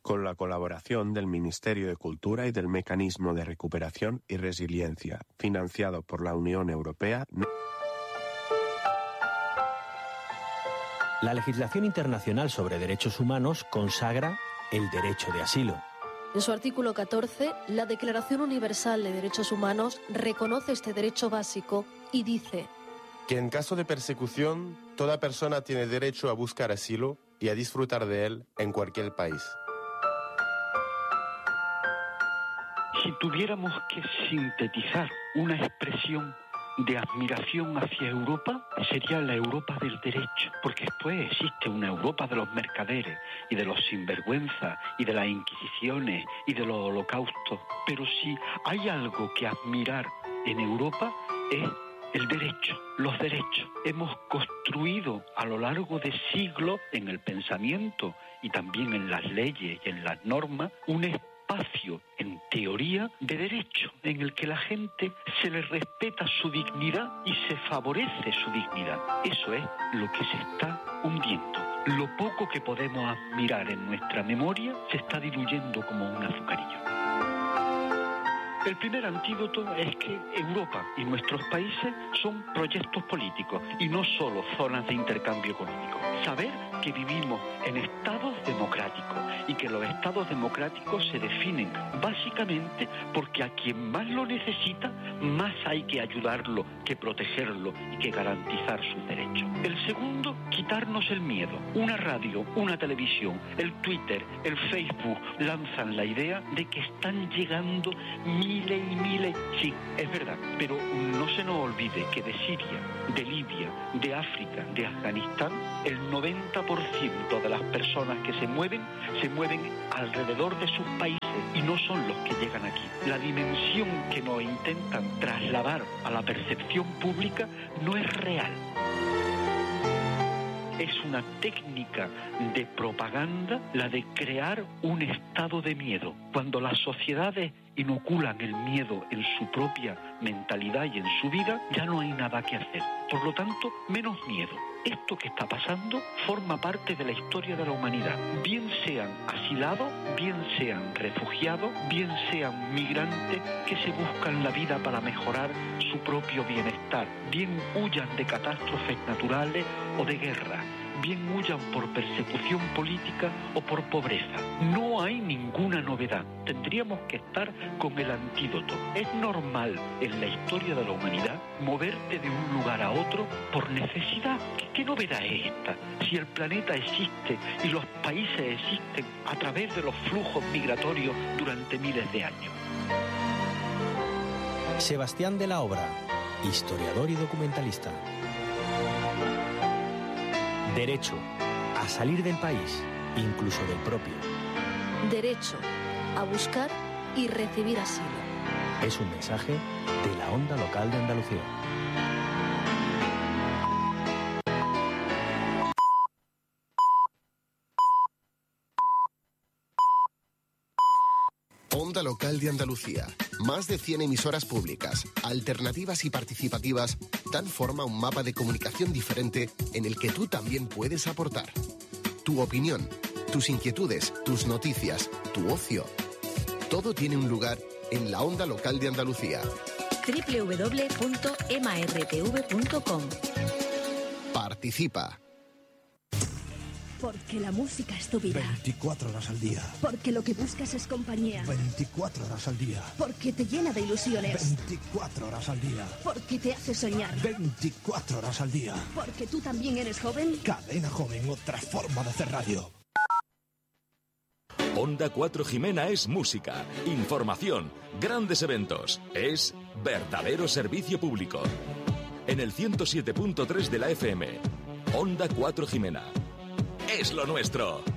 con la colaboración del Ministerio de Cultura y del Mecanismo de Recuperación y Resiliencia, financiado por la Unión Europea. La legislación internacional sobre derechos humanos consagra el derecho de asilo. En su artículo 14, la Declaración Universal de Derechos Humanos reconoce este derecho básico y dice que en caso de persecución, toda persona tiene derecho a buscar asilo y a disfrutar de él en cualquier país. Si tuviéramos que sintetizar una expresión de admiración hacia Europa, sería la Europa del derecho, porque después existe una Europa de los mercaderes y de los sinvergüenzas y de las inquisiciones y de los holocaustos. Pero si hay algo que admirar en Europa es el derecho, los derechos. Hemos construido a lo largo de siglos en el pensamiento y también en las leyes y en las normas un espacio, en teoría, de derecho, en el que la gente se le respeta su dignidad y se favorece su dignidad. Eso es lo que se está hundiendo. Lo poco que podemos admirar en nuestra memoria se está diluyendo como un azucarillo. El primer antídoto es que Europa y nuestros países son proyectos políticos y no solo zonas de intercambio económico. Saber que vivimos en estados democráticos y que los estados democráticos se definen básicamente porque a quien más lo necesita, más hay que ayudarlo, que protegerlo y que garantizar sus derechos. El segundo, quitarnos el miedo. Una radio, una televisión, el Twitter, el Facebook lanzan la idea de que están llegando miles y miles, sí, es verdad, pero no se nos olvide que de Siria, de Libia, de África, de Afganistán, el 90% de las personas que se mueven alrededor de sus países y no son los que llegan aquí. La dimensión que nos intentan trasladar a la percepción pública no es real. Es una técnica de propaganda la de crear un estado de miedo. Cuando las sociedades inoculan el miedo en su propia mentalidad y en su vida, ya no hay nada que hacer. Por lo tanto, menos miedo. Esto que está pasando forma parte de la historia de la humanidad. Bien sean asilados, bien sean refugiados, bien sean migrantes que se buscan la vida para mejorar su propio bienestar, bien huyan de catástrofes naturales o de guerra, bien huyan por persecución política o por pobreza. No hay ninguna novedad. Tendríamos que estar con el antídoto. Es normal en la historia de la humanidad moverte de un lugar a otro por necesidad. ¿Qué novedad es esta? Si el planeta existe y los países existen a través de los flujos migratorios durante miles de años. Sebastián de la Obra, historiador y documentalista. Derecho a salir del país, incluso del propio. Derecho a buscar y recibir asilo. Es un mensaje de la Onda Local de Andalucía. Onda Local de Andalucía. Más de 100 emisoras públicas, alternativas y participativas dan forma a un mapa de comunicación diferente en el que tú también puedes aportar. Tu opinión, tus inquietudes, tus noticias, tu ocio. Todo tiene un lugar en la Onda Local de Andalucía. www.martv.com. Participa. Porque la música es tu vida. 24 horas al día. Porque lo que buscas es compañía. 24 horas al día. Porque te llena de ilusiones. 24 horas al día. Porque te hace soñar. 24 horas al día. Porque tú también eres joven. Cadena Joven, otra forma de hacer radio. Onda 4 Jimena es música, información, grandes eventos. Es verdadero servicio público. En el 107.3 de la FM. Onda 4 Jimena. Es lo nuestro.